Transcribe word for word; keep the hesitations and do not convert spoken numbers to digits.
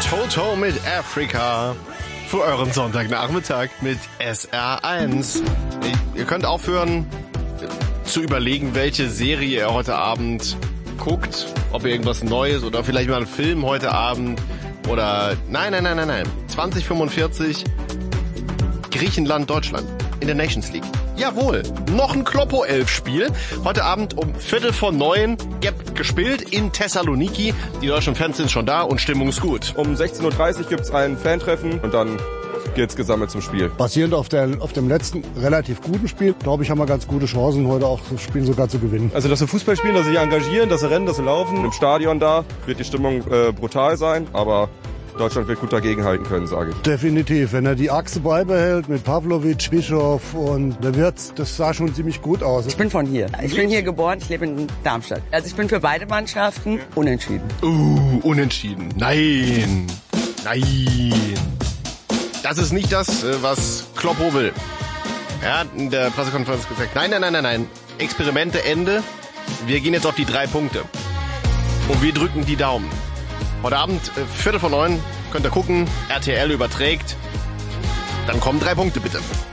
Toto mit Africa für euren Sonntagnachmittag mit S R eins. Ihr könnt aufhören zu überlegen, welche Serie ihr heute Abend guckt, ob ihr irgendwas Neues oder vielleicht mal einen Film heute Abend oder nein, nein, nein, nein, nein. zwanzig fünfundvierzig Griechenland, Deutschland in der Nations League. Jawohl, noch ein Kloppo-Elf-Spiel. Heute Abend um Viertel vor neun gespielt in Thessaloniki. Die deutschen Fans sind schon da und Stimmung ist gut. Um sechzehn Uhr dreißig gibt's ein Fantreffen und dann geht's gesammelt zum Spiel. Basierend auf, der, auf dem letzten relativ guten Spiel, glaube ich, haben wir ganz gute Chancen, heute auch das Spiel sogar zu gewinnen. Also, dass wir Fußball spielen, dass sie sich engagieren, dass sie rennen, dass sie laufen. Im Stadion da wird die Stimmung äh, brutal sein, aber Deutschland wird gut dagegenhalten können, sage ich. Definitiv. Wenn er die Achse beibehält mit Pavlovic, Bischof und der Wirtz, das sah schon ziemlich gut aus. Ich bin von hier. Ich bin hier geboren, ich lebe in Darmstadt. Also ich bin für beide Mannschaften unentschieden. Uh, unentschieden. Nein. Nein. Das ist nicht das, was Kloppo will. Er hat in der Pressekonferenz gesagt, nein, nein, nein, nein, nein. Experimente Ende. Wir gehen jetzt auf die drei Punkte. Und wir drücken die Daumen. Heute Abend, Viertel vor neun, könnt ihr gucken, R T L überträgt. Dann kommen drei Punkte bitte.